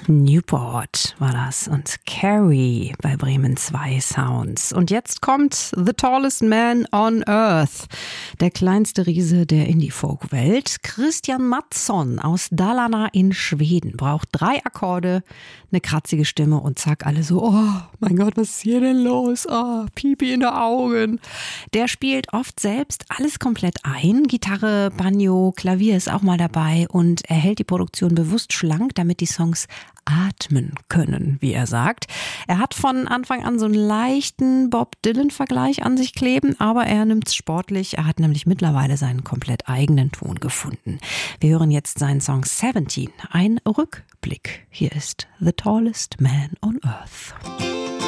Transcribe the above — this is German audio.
Newport war das und Carrie bei Bremen 2 Sounds. Und jetzt kommt The Tallest Man on Earth, der kleinste Riese der Indie-Folk-Welt. Christian Mattsson aus Dalarna in Schweden braucht 3 Akkorde, eine kratzige Stimme und zack, alle so, oh mein Gott, was ist hier denn los? Oh, Pipi in den Augen. Der spielt oft selbst alles komplett ein. Gitarre, Banjo, Klavier ist auch mal dabei und er hält die Produktion bewusst schlank, damit die Songs atmen können, wie er sagt. Er hat von Anfang an so einen leichten Bob Dylan-Vergleich an sich kleben, aber er nimmt es sportlich. Er hat nämlich mittlerweile seinen komplett eigenen Ton gefunden. Wir hören jetzt seinen Song 17, ein Rückblick. Hier ist The Tallest Man on Earth.